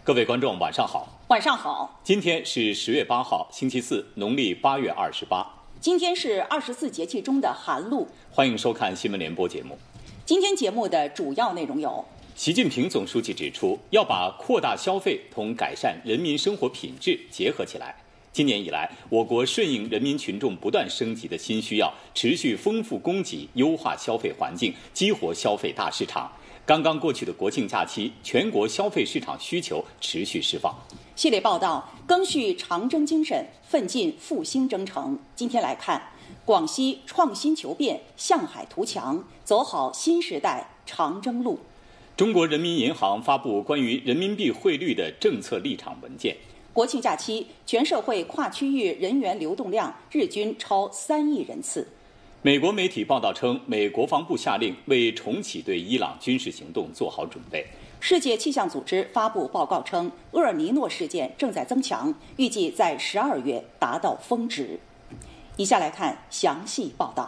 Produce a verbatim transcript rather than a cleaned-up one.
各位观众，晚上好。 晚上好。 今天是十月八号，星期四，农历八月二十八。 今天是二十四节气中的寒露。 欢迎收看新闻联播节目。 今天节目的主要内容有： 习近平总书记指出，要把扩大消费同改善人民生活品质结合起来。今年以来，我国顺应人民群众不断升级的新需要，持续丰富供给，优化消费环境，激活消费大市场。刚刚过去的国庆假期，全国消费市场需求持续释放。 系列报道赓续长征精神，奋进复兴征程。今天来看，广西创新求变，向海图强，走好新时代长征路。 中国人民银行发布关于人民币汇率的政策立场文件。 国庆假期，全社会跨区域人员流动量日均超三亿人次。 美国媒体报道称，美国防部下令为重启对伊朗军事行动做好准备。 世界气象组织发布报告称，厄尔尼诺事件正在增强，预计在十二月达到峰值。以下来看详细报道。